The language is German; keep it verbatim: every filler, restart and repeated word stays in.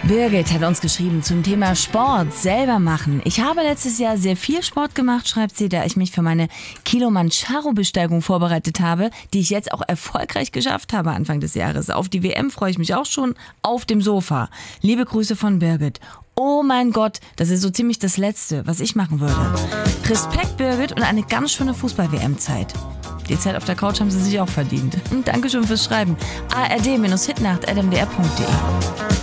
Birgit hat uns geschrieben zum Thema Sport selber machen. Ich habe letztes Jahr sehr viel Sport gemacht, schreibt sie, da ich mich für meine Kilimanjaro-Besteigung vorbereitet habe, die ich jetzt auch erfolgreich geschafft habe Anfang des Jahres. Auf die W M freue ich mich auch schon auf dem Sofa. Liebe Grüße von Birgit. Oh mein Gott, das ist so ziemlich das Letzte, was ich machen würde. Respekt, Birgit, und eine ganz schöne Fußball-W M-Zeit. Die Zeit auf der Couch haben sie sich auch verdient. Dankeschön fürs Schreiben. A R D-Hitnacht at m d r punkt d e